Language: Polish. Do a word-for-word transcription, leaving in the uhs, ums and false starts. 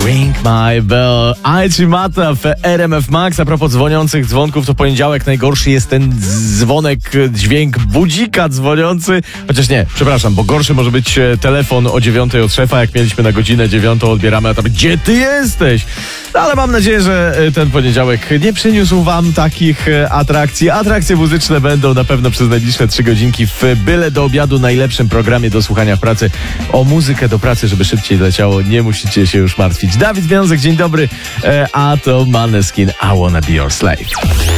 Ring my bell. Aichi Mata w R M F Max. A propos dzwoniących dzwonków, to poniedziałek najgorszy jest ten dzwonek, dźwięk budzika dzwoniący. Chociaż nie, przepraszam, bo gorszy może być telefon o dziewiątej od szefa, jak mieliśmy na godzinę dziewiątą, odbieramy, a tam gdzie ty jesteś? No, ale mam nadzieję, że ten poniedziałek nie przyniósł wam takich atrakcji. Atrakcje muzyczne będą na pewno przez najbliższe trzy godzinki w Byle do obiadu, najlepszym programie do słuchania w pracy. O muzykę do pracy, żeby szybciej leciało, nie musicie się już martwić. Dawid Wiązek, dzień dobry, a to Maneskin, I Wanna Be Your Slave.